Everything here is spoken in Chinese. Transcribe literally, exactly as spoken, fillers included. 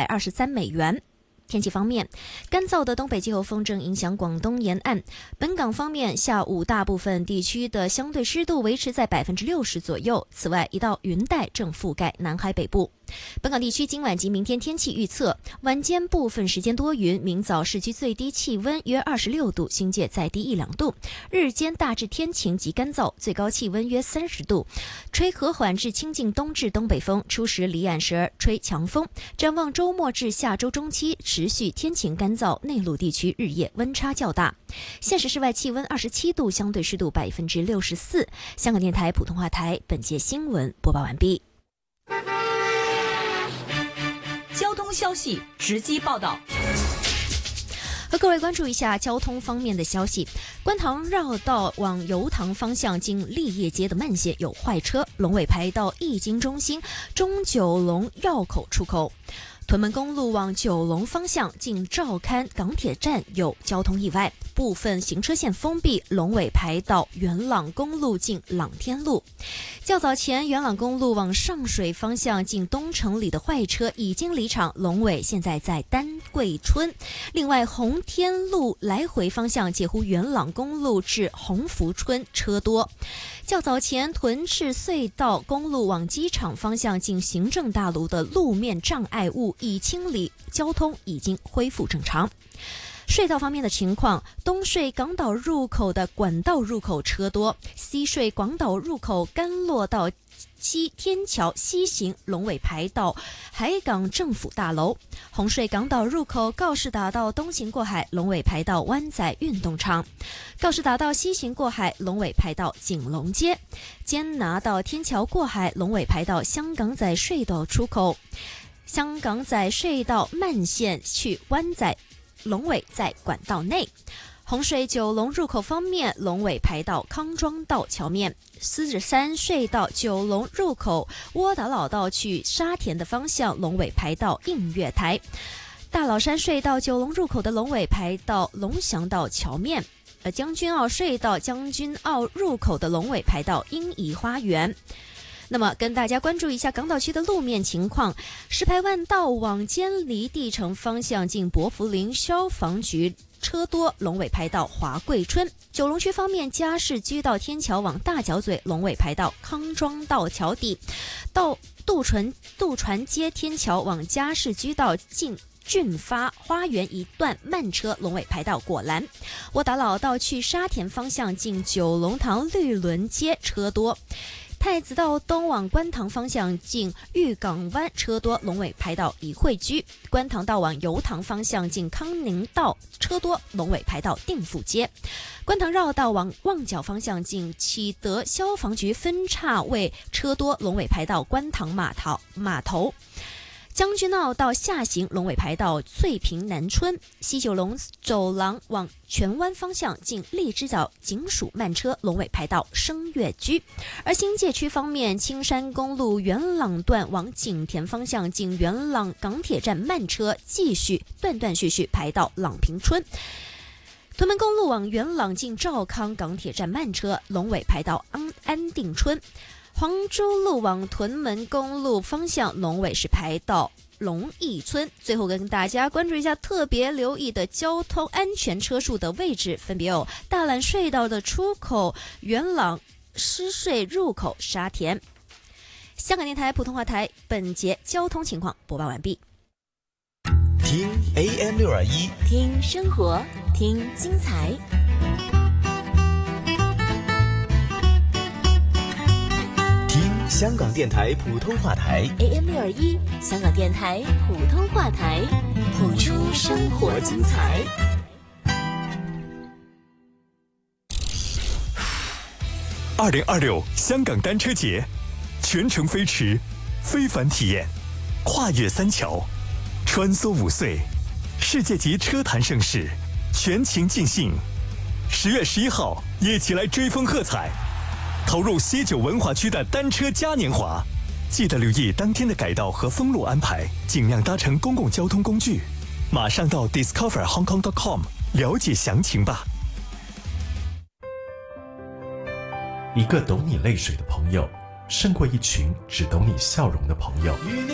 二十三美元。天气方面，干燥的东北季候风正影响广东沿岸。本港方面，下午大部分地区的相对湿度维持在百分之六十左右。此外，一道云带正覆盖南海北部。本港地区今晚及明天天气预测：晚间部分时间多云，明早市区最低气温约二十六度，新界再低一两度。日间大致天晴及干燥，最高气温约三十度，吹和缓至清劲东至东北风，初时离岸时而吹强风。展望周末至下周中期，持续天晴干燥，内陆地区日夜温差较大。现时室外气温二十七度，相对湿度百分之六十四。香港电台普通话台本节新闻播报完毕。 交通消息直击报道。 和各位关注一下交通方面的消息。观塘绕道往油塘方向经立业街的慢线有坏车，龙尾排到易经中心中九龙绕口出口。屯门公路往九龙方向近兆康港铁站有交通意外，部分行车线封闭，龙尾排到元朗公路近朗天路。较早前元朗公路往上水方向进东城里的坏车已经离场，龙尾现在在丹桂村。另外红天路来回方向介乎元朗公路至鸿福村车多。较早前屯赤隧道公路往机场方向进行政大楼的路面障碍物已清理，交通已经恢复正常。隧道方面的情况，东隧港岛入口的管道入口车多，西隧广岛入口干落到西天桥西行，龙尾排到海港政府大楼。红隧港岛入口告士打道东行过海，龙尾排到湾仔运动场；告士打道西行过海，龙尾排到景隆街；坚拿道天桥过海，龙尾排到香港仔隧道出口；香港仔隧道慢线去湾仔，龙尾在管道内。洪水九龙入口方面，龙尾排到康庄道桥面；狮子山隧道九龙入口窝打老道去沙田的方向，龙尾排到映月台；大老山隧道九龙入口的龙尾排到龙翔道桥面；而将军澳隧道将军澳入口的龙尾排到英怡花园。那么跟大家关注一下港岛区的路面情况，石排湾道往坚尼地城方向进薄扶林消防局车多，龙尾排到华贵村。九龙区方面，嘉士居道天桥往大角咀，龙尾排到康庄道桥底；到渡船渡船街天桥往嘉士居道进俊发花园一段慢车，龙尾排到果栏；窝打老道去沙田方向进九龙塘绿轮街车多；太子道东往观塘方向进玉港湾车多，龙尾排到怡惠居；观塘道往油塘方向进康宁道车多，龙尾排到定富街；观塘绕道往旺角方向进启德消防局分岔位车多，龙尾排到观塘码头码头。将军澳到下行，龙尾排到翠屏南村；西九龙走廊往荃湾方向进荔枝角警署慢车，龙尾排到升月居。而新界区方面，青山公路元朗段往景田方向进元朗港铁站慢车，继续断断续续排到朗平村。屯门公路往元朗进兆康港铁站慢车，龙尾排到安安定村。黄珠路往屯门公路方向，龙尾是排到龙义村。最后跟大家关注一下特别留意的交通安全车速的位置，分别有大榄隧道的出口元朗狮隧入口沙田。香港电台普通话台本节交通情况播报完毕。 听 A M 六二一， 听生活，听精彩。 香港电台普通话台 A M 六二一，香港电台普通话台，谱出生活精彩。 二零二六香港单车节，全程飞驰，非凡体验，跨越三桥，穿梭五隧，世界级车坛盛事，全情尽兴。十月十一号，一起来追风喝彩。投入西九文化区的单车嘉年华，记得留意当天的改道和封路安排，尽量搭乘公共交通工具。马上到 discover hong kong dot com 了解详情吧。 一个懂你泪水的朋友，胜过一群只懂你笑容的朋友。